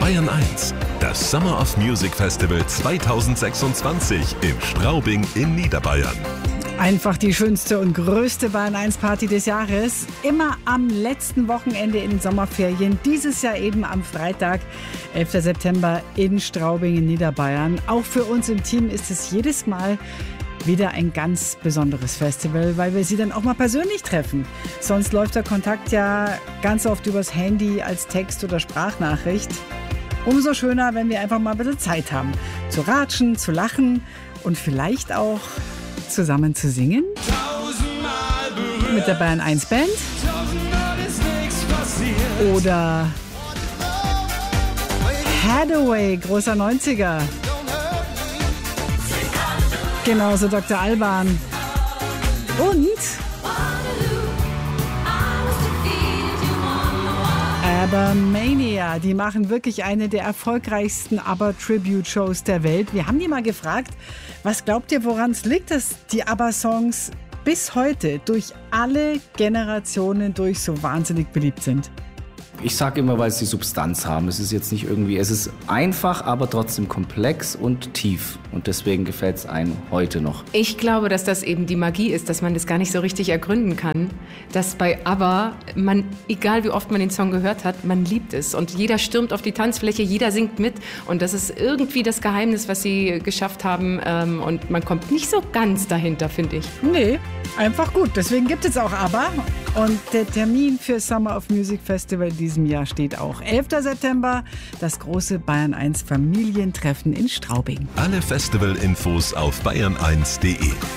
Bayern 1, das Summer of Music Festival 2026 in Straubing in Niederbayern. Einfach die schönste und größte Bayern 1 Party des Jahres. Immer am letzten Wochenende in den Sommerferien. Dieses Jahr eben am Freitag, 11. September in Straubing in Niederbayern. Auch für uns im Team ist es jedes Mal wieder ein ganz besonderes Festival, weil wir sie dann auch mal persönlich treffen. Sonst läuft der Kontakt ja ganz oft übers Handy als Text oder Sprachnachricht. Umso schöner, wenn wir einfach mal ein bisschen Zeit haben. Zu ratschen, zu lachen und vielleicht auch zusammen zu singen. Mit der Bayern 1 Band. Oder Hathaway, großer 90er. Genauso Dr. Alban. Und ABBA-Mania. Die machen wirklich eine der erfolgreichsten ABBA-Tribute-Shows der Welt. Wir haben die mal gefragt, was glaubt ihr, woran es liegt, dass die ABBA-Songs bis heute durch alle Generationen durch so wahnsinnig beliebt sind? Ich sage immer, weil sie Substanz haben. Es ist jetzt nicht irgendwie, es ist einfach, aber trotzdem komplex und tief. Und deswegen gefällt es einem heute noch. Ich glaube, dass das eben die Magie ist, dass man das gar nicht so richtig ergründen kann. Dass bei ABBA, egal wie oft man den Song gehört hat, man liebt es. Und jeder stürmt auf die Tanzfläche, jeder singt mit. Und das ist irgendwie das Geheimnis, was sie geschafft haben. Und man kommt nicht so ganz dahinter, finde ich. Nee, einfach gut. Deswegen gibt es auch ABBA. Und der Termin für Summer of Music Festival diesem Jahr steht auch. 11. September, das große Bayern 1 Familientreffen in Straubing. Alle Festival-Infos auf bayern1.de.